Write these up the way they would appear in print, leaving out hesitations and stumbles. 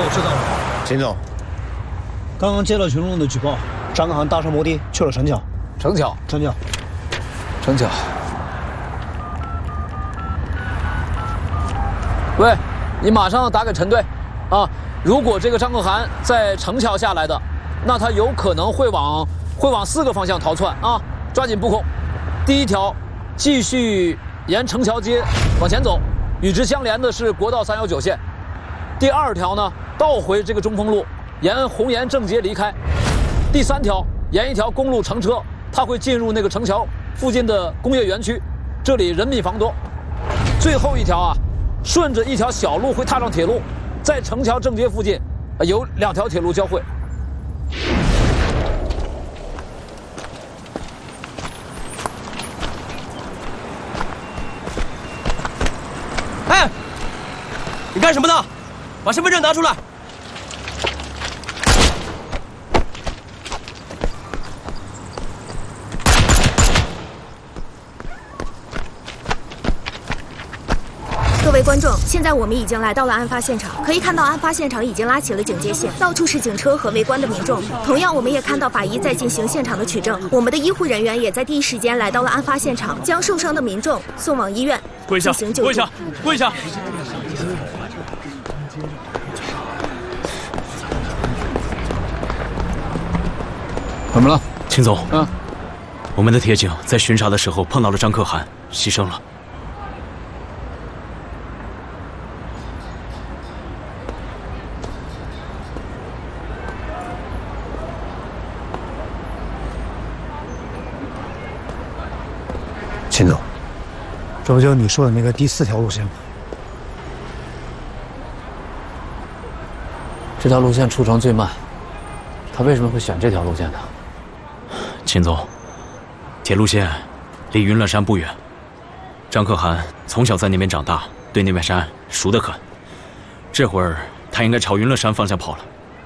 知道了。 秦总， 刚刚接到群众的举报，张克涵搭乘摩的去了城桥。 城桥。喂，你马上打给陈队，啊，如果这个张克涵在城桥下来的，那他有可能会往4个方向逃窜啊，抓紧布控。第一条，继续沿城桥街往前走，与之相连的是国道319线。第二条呢，倒回这个中丰路，沿红岩正街离开。第三条，沿一条公路乘车，它会进入那个城桥附近的工业园区，这里人密房多。最后一条啊，顺着一条小路会踏上铁路，在城桥正街附近，有2条铁路交汇。 哎，你干什么呢？把身份证拿出来！ 各位观众，现在我们已经来到了案发现场，可以看到案发现场已经拉起了警戒线，到处是警车和围观的民众。同样，我们也看到法医在进行现场的取证，我们的医护人员也在第一时间来到了案发现场，将受伤的民众送往医院进行救助。 跪下！ 怎么了， 秦总？我们的铁警在巡查的时候碰到了张可汗，牺牲了。 秦总，这不就是你说的那个第4条路线吗？ 这条路线出城最慢，他为什么会选这条路线呢？ 秦总，铁路线离云峦山不远，张可汗从小在那边长大，对那片山熟得很。这会儿他应该朝云峦山方向跑了。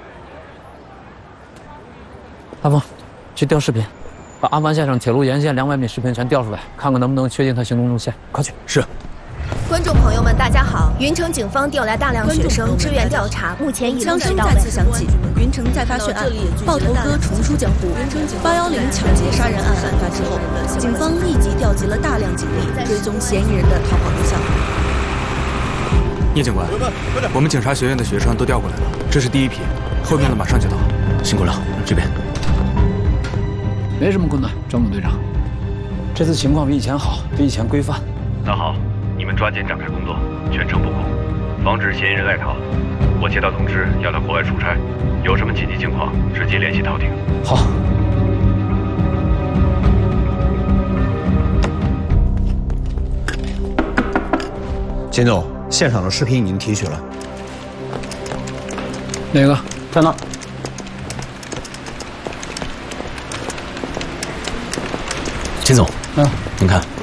大风，去调视频，把案发现场铁路沿线200米视频全调出来，看看能不能确定他行动路线。快去！ 是。 观众朋友们，大家好！云城警方调来大量学生支援调查，目前已枪声再次响起，云城再发血案，爆头哥重出江湖。810抢劫杀人案案发之后，警方立即调集了大量警力，追踪嫌疑人的逃跑路线。 聂警官，我们警察学院的学生都调过来了，这是第1批，后面的马上就到。 辛苦了，这边。 没什么困难，张总队长，这次情况比以前好，比以前规范。 那好，你们抓紧展开工作，全程布控，防止嫌疑人赖逃。我接到通知要到国外出差，有什么紧急情况直接联系陶婷。 好。 秦总，现场的视频已经提取了。 哪个？ 在那儿。 秦总，您看。